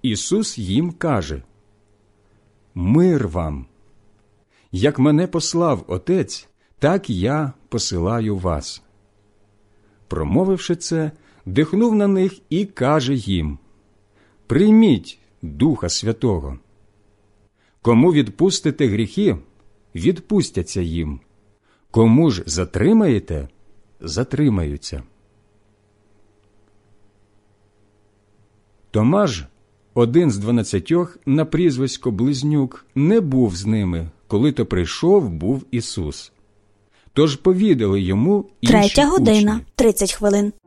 Ісус їм каже: «Мир вам! Як мене послав Отець, так я посилаю вас». Промовивши це, дихнув на них і каже їм: «Прийміть Духа Святого. Кому відпустите гріхи, відпустяться їм. Кому ж затримаєте, затримаються». Томаш, один з 12, на прізвисько Близнюк, не був з ними, коли то прийшов був Ісус. Тож повідали йому інші учні. 3:30.